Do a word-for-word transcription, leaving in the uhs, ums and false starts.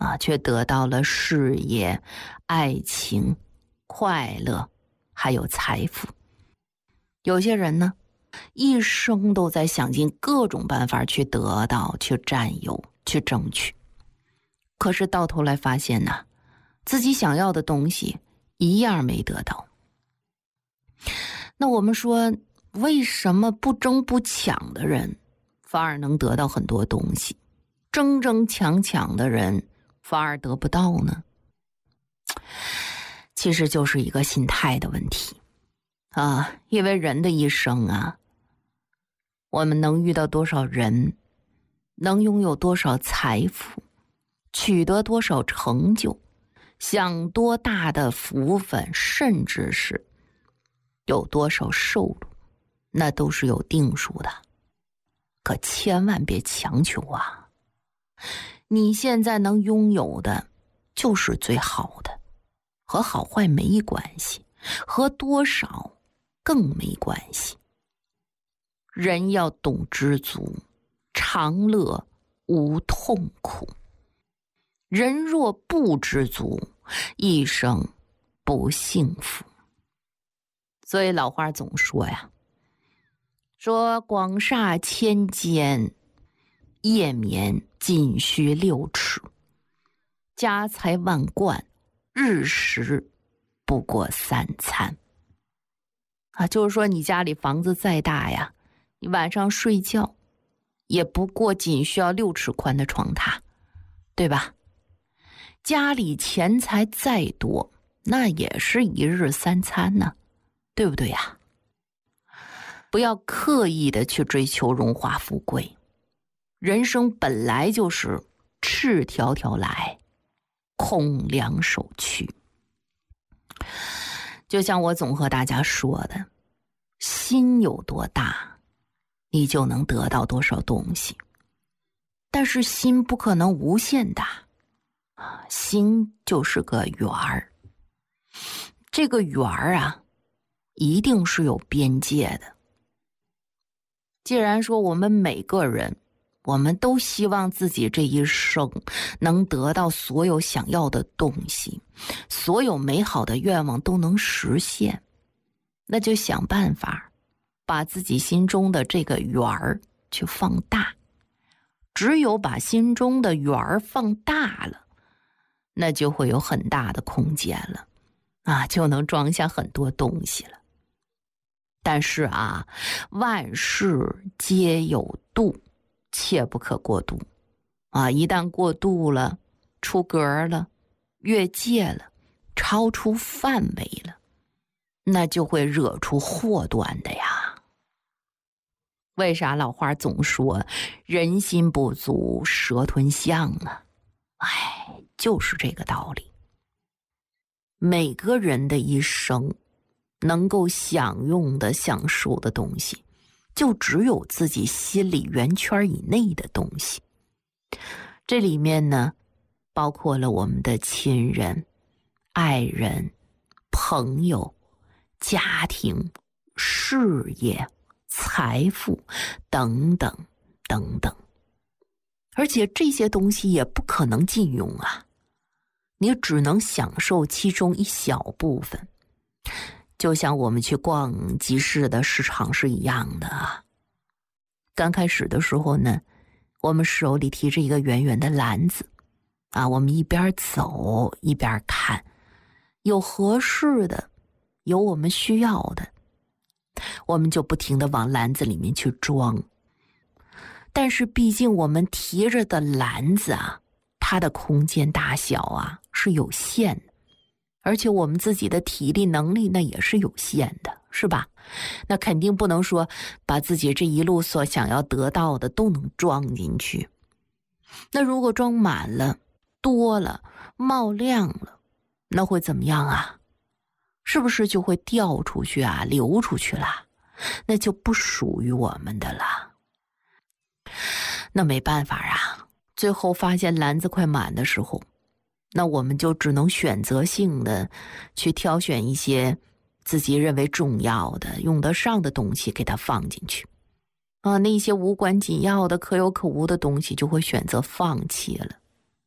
啊，却得到了事业、爱情、快乐，还有财富。有些人呢，一生都在想尽各种办法去得到、去占有、去争取，可是到头来发现呢，自己想要的东西一样没得到。那我们说，为什么不争不抢的人反而能得到很多东西，争争抢抢的人反而得不到呢？其实就是一个心态的问题啊，因为人的一生啊，我们能遇到多少人，能拥有多少财富，取得多少成就，享多大的福分，甚至是有多少收入，那都是有定数的。可千万别强求啊！你现在能拥有的就是最好的，和好坏没关系，和多少更没关系。人要懂知足，长乐无痛苦。人若不知足，一生不幸福。所以老话总说呀，说广厦千间，夜眠仅需六尺；家财万贯，日食不过三餐。啊，就是说你家里房子再大呀，你晚上睡觉也不过仅需要六尺宽的床榻，对吧？家里钱财再多，那也是一日三餐呢，对不对呀？不要刻意的去追求荣华富贵，人生本来就是赤条条来，空两手去。就像我总和大家说的，心有多大，你就能得到多少东西。但是心不可能无限大，心就是个圆儿。这个圆儿啊，一定是有边界的。既然说我们每个人，我们都希望自己这一生能得到所有想要的东西，所有美好的愿望都能实现，那就想办法把自己心中的这个圆儿去放大。只有把心中的圆儿放大了，那就会有很大的空间了啊，就能装下很多东西了。但是啊，万事皆有度，切不可过度啊！一旦过度了，出格了，越界了，超出范围了，那就会惹出祸端的呀。为啥老话总说人心不足蛇吞象啊？哎，就是这个道理。每个人的一生能够享用的、享受的东西，就只有自己心里圆圈以内的东西。这里面呢，包括了我们的亲人、爱人、朋友、家庭、事业、财富等等等等。而且这些东西也不可能尽用啊，你只能享受其中一小部分。就像我们去逛集市的市场是一样的啊。刚开始的时候呢，我们手里提着一个圆圆的篮子啊，我们一边走一边看，有合适的，有我们需要的，我们就不停地往篮子里面去装。但是毕竟我们提着的篮子啊，它的空间大小啊是有限的，而且我们自己的体力能力那也是有限的，是吧？那肯定不能说把自己这一路所想要得到的都能装进去。那如果装满了、多了、冒量了，那会怎么样啊？是不是就会掉出去啊，流出去了？那就不属于我们的了。那没办法啊，最后发现篮子快满的时候，那我们就只能选择性的去挑选一些自己认为重要的、用得上的东西给它放进去啊，那些无关紧要的、可有可无的东西就会选择放弃了。